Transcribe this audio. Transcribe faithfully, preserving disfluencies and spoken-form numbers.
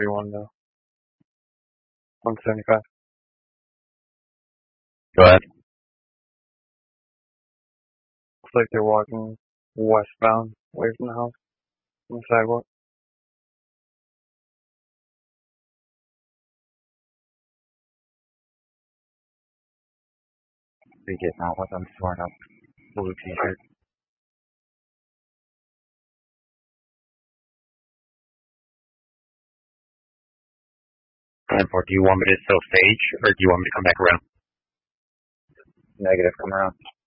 One though. one seventy-five. Go ahead. Looks like they're walking westbound, away from the house, on the sidewalk. They getting out with them, swearing up blue t-shirt. ten four, do you want me to still stage, or do you want me to come back around? Negative, come around.